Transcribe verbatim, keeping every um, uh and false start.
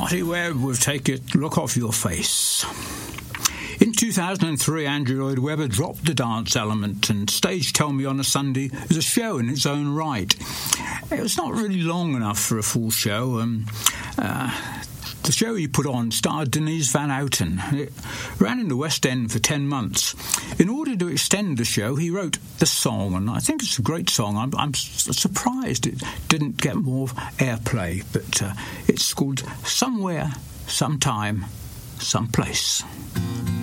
Marty Webb with Take It, Look Off Your Face. In two thousand three, Andrew Lloyd Webber dropped the dance element and staged Tell Me on a Sunday as a show in its own right. It was not really long enough for a full show. Um, uh, the show he put on starred Denise Van Outen. It ran in the West End for ten months. In order to extend the show, he wrote the song, and I think it's a great song. I'm, I'm surprised it didn't get more airplay, but uh, it's called Somewhere, Sometime, Someplace.